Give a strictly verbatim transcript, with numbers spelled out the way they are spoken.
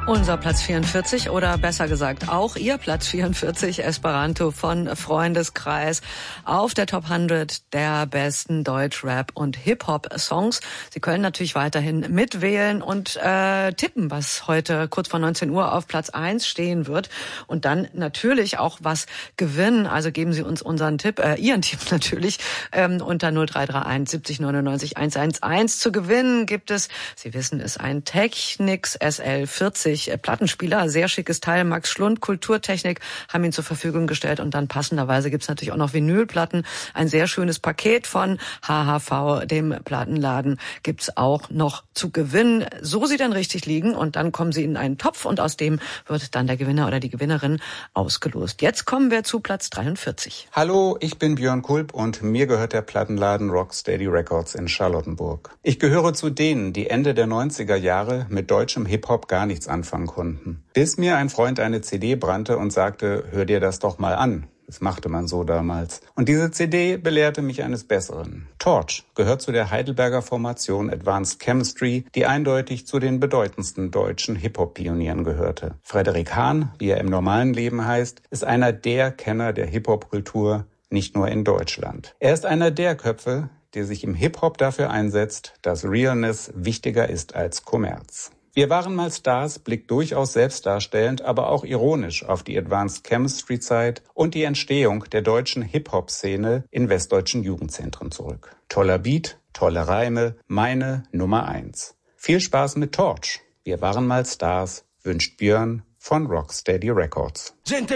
Unser Platz vierundvierzig oder besser gesagt auch Ihr Platz vierundvierzig, Esperanto von Freundeskreis auf der Top hundert der besten Deutsch-Rap- und Hip-Hop-Songs. Sie können natürlich weiterhin mitwählen und äh, tippen, was heute kurz vor neunzehn Uhr auf Platz eins stehen wird und dann natürlich auch was gewinnen. Also geben Sie uns unseren Tipp, äh, Ihren Tipp natürlich, ähm, unter null drei drei eins siebzig neunundneunzig hundertelf. Zu gewinnen gibt es, Sie wissen es, ein Technics S L vierzig Plattenspieler, sehr schickes Teil. Max Schlund, Kulturtechnik, haben ihn zur Verfügung gestellt und dann passenderweise gibt's natürlich auch noch Vinylplatten. Ein sehr schönes Paket von H H V, dem Plattenladen, gibt's auch noch zu gewinnen. So Sie dann richtig liegen und dann kommen Sie in einen Topf und aus dem wird dann der Gewinner oder die Gewinnerin ausgelost. Jetzt kommen wir zu Platz dreiundvierzig. Hallo, ich bin Björn Kulp und mir gehört der Plattenladen Rocksteady Records in Charlottenburg. Ich gehöre zu denen, die Ende der neunziger Jahre mit deutschem Hip-Hop gar nichts anfangen konnten. Bis mir ein Freund eine C D brannte und sagte, hör dir das doch mal an. Das machte man so damals. Und diese C D belehrte mich eines Besseren. Torch gehört zu der Heidelberger Formation Advanced Chemistry, die eindeutig zu den bedeutendsten deutschen Hip-Hop-Pionieren gehörte. Frederik Hahn, wie er im normalen Leben heißt, ist einer der Kenner der Hip-Hop-Kultur, nicht nur in Deutschland. Er ist einer der Köpfe, der sich im Hip-Hop dafür einsetzt, dass Realness wichtiger ist als Kommerz. Wir waren mal Stars blickt durchaus selbstdarstellend, aber auch ironisch auf die Advanced Chemistry-Zeit und die Entstehung der deutschen Hip-Hop-Szene in westdeutschen Jugendzentren zurück. Toller Beat, tolle Reime, meine Nummer eins. Viel Spaß mit Torch. Wir waren mal Stars, wünscht Björn von Rocksteady Records.